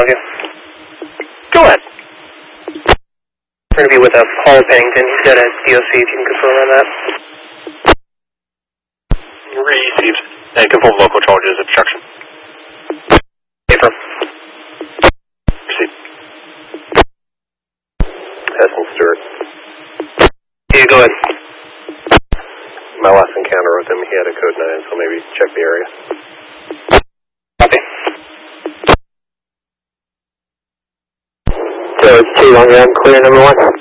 with you? Go ahead. We're going to be with Paul Pennington. He's got a DOC, if you can confirm on that. Received. And confirm local charges obstruction. Paper. Received. Heston Stewart. Yeah, go ahead. My last encounter with him, he had a code 9, so maybe check the area. Copy. So it's 2 long gun, clear number 1.